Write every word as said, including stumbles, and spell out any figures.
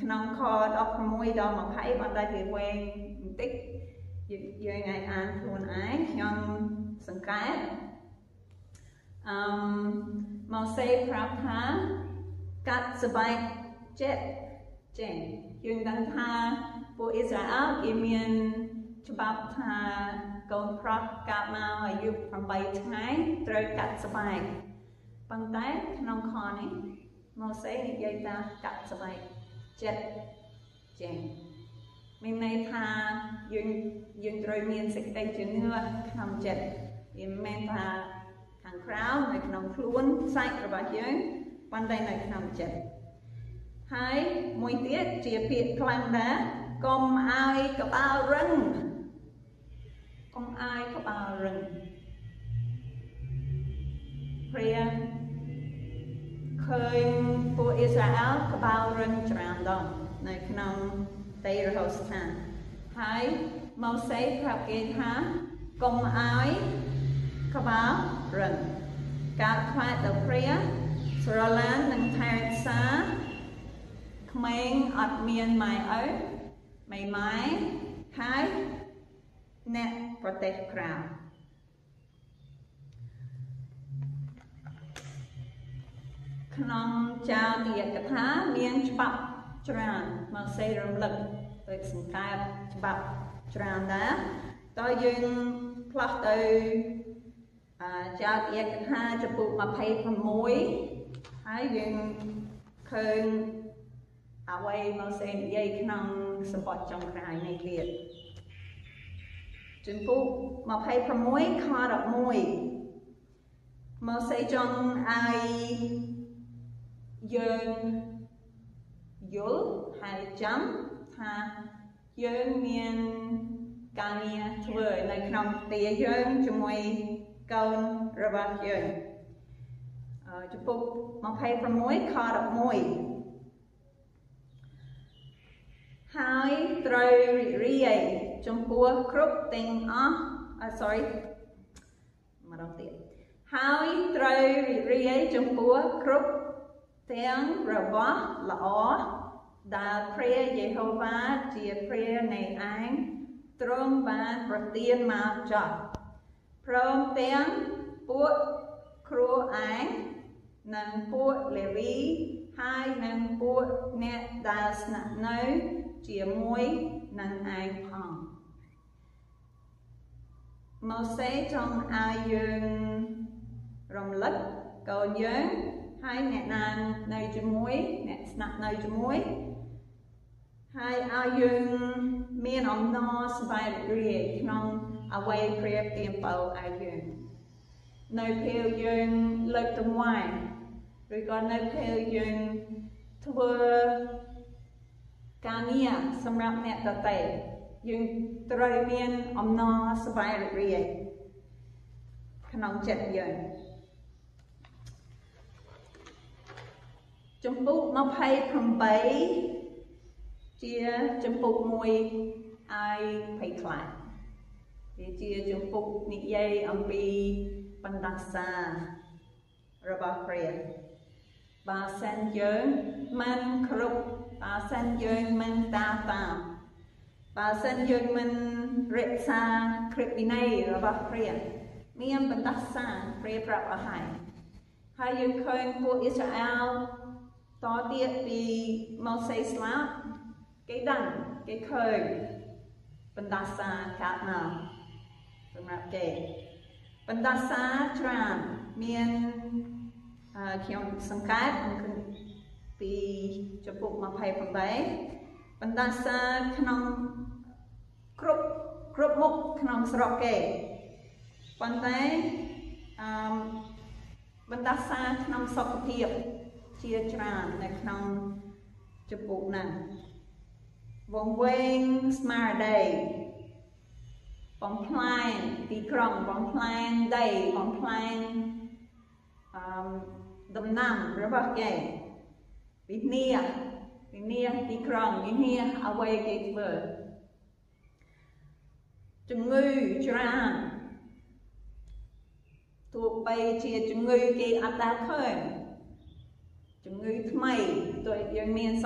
ក្នុងខដប់ប្រាំមួយដល់ម្ភៃបានតែវាវែងបន្តិចយើងអាចអានខ្លួនឯងខ្ញុំសង្កេតអឺម៉ូសេប្រាប់ថាកាត់ស្បែកចិត្តចេញយើងដឹងថាពួកអ៊ីស្រាអែលគេមានច្បាប់ថាកូនប្រុសកាប់មកអាយុប្រាំបីថ្ងៃត្រូវកាត់ស្បែកប៉ុន្តែក្នុងខនេះម៉ូសេនិយាយថាកាត់ស្បែកចិត្តចេញមានន័យថាយើងយើងត្រូវមានសេចក្តីជំនឿក្នុងចិត្តវាមិនមែនថាខាងក្រៅនៅក្នុងខ្លួនសាច់របស់យើងប៉ុន្តែនៅក្នុងចិត្តហើយមួយទៀតជាពាក្យខ្លាំងដែរកុំឲ្យកក្បាលរឹងកុំឲ្យកក្បាលរឹងព្រះឃើញពួកអ៊ីស្រាអែលក្បាលរឹងច្រើនដងនៅក្នុងដីរហូស្ថានហើយម៉ូសេប្រាប់គេថាកុំឲ្យក្បាលរឹងការខ្វាយទៅព្រះស្រឡាញ់និងថែរក្សាក្មេងអត់មានម៉ែឪម៉ែម៉ែហើយអ្នកប្រទេសក្រៅក្នុងចោទយកថាមានច្បាប់ច្រើនមកសេរំលឹកដោយសង្កេតច្បាប់ច្រើនដែរតើយើងផ្លាស់ទៅចោទយកថាចំពោះម្ភៃប្រាំមួយហើយយើងឃើញអ្វីមកសេនិយាយក្នុងសម្បត្តិចុងក្រោយនេះទៀតចំពោះម្ភៃប្រាំមួយខដប់មួយមកសេចង់ឲ្យយើងយល់ហើយចាំថាយើងមានការងារធ្វើនៅក្នុងផ្ទះយើងជាមួយកូនរបស់យើងចំពោះម្ភៃប្រាំមួយខដប់មួយហើយត្រូវរីករាយចំពោះគ្រប់ទាំងអស់អឺ sorry ម្ដងទៀតហើយត្រូវរីករាយចំពោះគ្រប់ទាំងរបស់ល្អដែលព្រះយេហូវ៉ាជាព្រះនៃឯងទ្រង់បានប្រទានមកចោះព្រមទាំងពួកគ្រូឯងនិងពួកលេវីហើយនិងពួកអ្នកដែលស្នាក់នៅជាមួយនឹងឯងផងម៉ូសេចង់ឲ្យយើងរំលឹកកូនយើងហើយអ្នកណានៅជាមួយអ្នកស្នាក់នៅជាមួយហើយឲ្យយើងមានអំណរសប្បាយរីករាយក្នុងអ្វីព្រះទានពរឲ្យយើងនៅពេលយើងលើកទង្វើឬក៏នៅពេលយើងធ្វើការងារសម្រាប់អ្នកដទៃយើងត្រូវមានអំណរសប្បាយរីករាយក្នុងចិត្តយើងចំពុកម្ភៃប្រាំបីជាចំពុកមួយឲ្យភ័យខ្លាចវាជាចំពុកនិយាយអំពីបណ្ដាសារបស់ព្រះបើសិនយើងមិនគ្រប់បើសិនយើងមិនតាមតាមបើសិនយើងមិនរក្សាក្រឹតវិន័យរបស់ព្រះមានបណ្ដាសាព្រះប្រាប់ឲ្យហើយហើយយើងឃើញពួកអ៊ីស្រាអែលតទៀតពីម៉ូសេស្លាប់គេដឹងគេឃើញបណ្ដាសាកើតមកសម្រាប់គេបណ្ដាសាច្រើនមានខ្ញុំសង្កេតពីចំពុកម្ភៃប្រាំបីបណ្ដាសាក្នុងគ្រប់គ្រប់មុខក្នុងស្រុកគេប៉ុន្តែអឺបណ្ដាសាក្នុងសុខភាពជាច្រើននៅក្នុងចំពុកហ្នឹងវងវែងស្មារតីបំផ្លាញទីក្រុងបំផ្លាញដីបំផ្លាញអឺដំណាំរបស់គេវិនាសវិនាសទីក្រុងវិនាសអ្វីគេធ្វើជំងឺច្រើនទោះបីជាជំងឺគេអត់ដែលឃើញជំងឺថ្មីទោះយើងមាន